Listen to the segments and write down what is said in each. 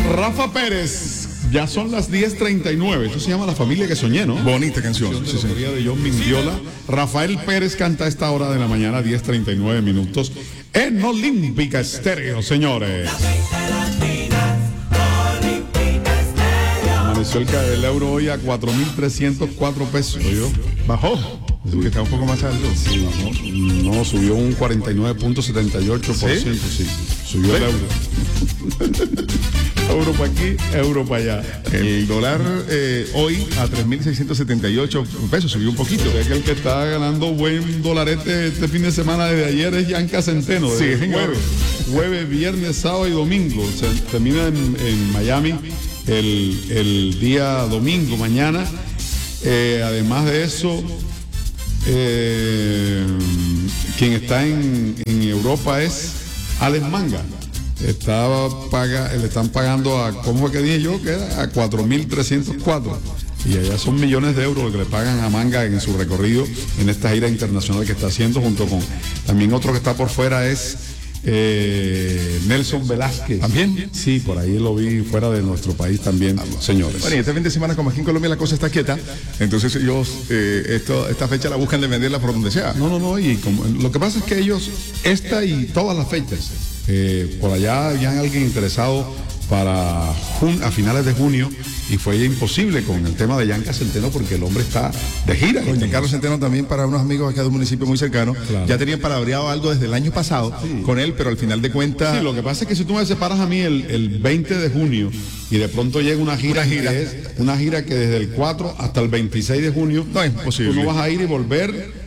Rafa Pérez. Ya son las 10:39. Esto se llama La Familia que Soñé, ¿no? Bonita canción. Sí, de John Mingviola. Rafael Pérez canta a esta hora de la mañana, 10:39 minutos, en Olímpica Estéreo, señores. Amaneció el euro hoy a 4.304 pesos. ¿Oyó? Bajó. Que está un poco más alto. Sí, no, subió un 49.78%. Sí, subió el euro. Euro para aquí, euro para allá. El dólar hoy a 3.678 pesos, subió un poquito. Sé que el que está ganando buen dolarete este fin de semana desde ayer es Yanka Centeno. Sí, señor. Jueves, viernes, sábado y domingo. Se termina en Miami el día domingo, mañana. Además de eso, quien está en Europa es Alex Manga. Le están pagando a, ¿cómo fue que dije yo? Que era a 4.304. Y allá son millones de euros que le pagan a Manga en su recorrido en esta gira internacional que está haciendo, junto con también otro que está por fuera es Nelson Velázquez. ¿También? Sí, por ahí lo vi fuera de nuestro país también, señores. Bueno, y este fin de semana, como aquí en Colombia la cosa está quieta, entonces ellos esta fecha la buscan de venderla por donde sea. No, y lo que pasa es que ellos, esta y todas las fechas, por allá había alguien interesado para a finales de junio y fue imposible con el tema de Yanka Centeno porque el hombre está de gira. Con Giancarlo Centeno también, para unos amigos acá de un municipio muy cercano, claro. Ya tenían palabreado algo desde el año pasado con él, pero al final de cuentas... Sí, lo que pasa es que si tú me separas a mí el 20 de junio y de pronto llega una gira que desde el 4 hasta el 26 de junio, no es posible. Tú no vas a ir y volver...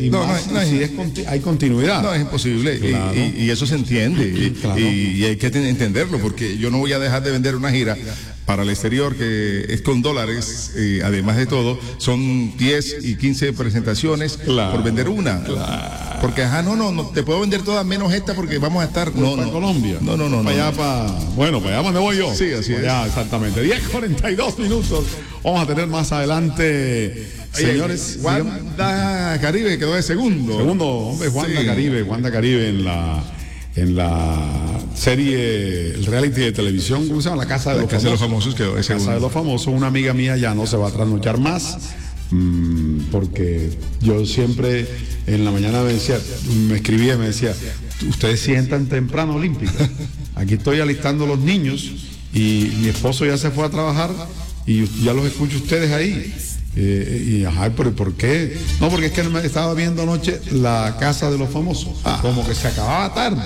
hay continuidad. No, es imposible. Claro. Y eso se entiende. Claro. Y hay que entenderlo, porque yo no voy a dejar de vender una gira para el exterior que es con dólares. Además de todo, son 10 y 15 presentaciones por vender una. Claro. Porque, no, te puedo vender todas menos esta porque vamos a estar... en Colombia. No. Para allá, para allá donde voy yo. Sí, así es. Ya, exactamente. 10:42 minutos. Vamos a tener más adelante... Señores, Wanda Caribe quedó de segundo. Hombre, Wanda Caribe en la serie, el reality de televisión, ¿cómo se llama? La Casa de los Famosos quedó de segundo. Casa de los Famosos. Una amiga mía ya no se va a trasnochar más, porque yo siempre en la mañana me escribía y me decía, ustedes sientan temprano Olímpica. Aquí estoy alistando los niños y mi esposo ya se fue a trabajar y ya los escucho ustedes ahí. ¿Pero por qué? No, porque es que me estaba viendo anoche La Casa de los Famosos. Como que se acababa tarde.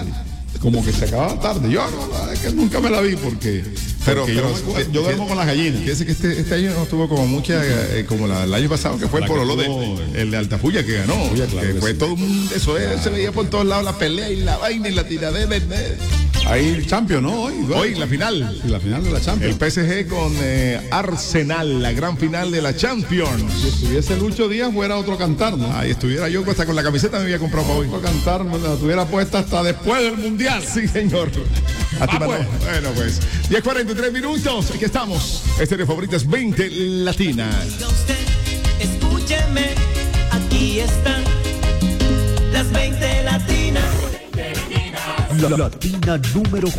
Yo es que nunca me la vi porque yo duermo con las gallinas. Fíjese que este año no tuvo como mucha, como el año pasado, que fue el Pololo el de Altafulla que ganó. Claro, que fue todo eso, se veía por todos lados la pelea y la vaina y la tiradera. Ahí Champions, ¿no? Hoy la final. La final de la Champions. El PSG con Arsenal, la gran final de la Champions. Si estuviese Lucho Díaz, fuera otro cantar, ¿no? Ahí estuviera yo, hasta con la camiseta me había comprado para hoy. Otro cantar, me la tuviera puesta hasta después del Mundial. Sí, señor. Bueno, pues, 10:43 minutos. Aquí estamos. Estéreo Favoritas 20 Latina. Escúcheme, aquí están las 20 latinas. La Latina número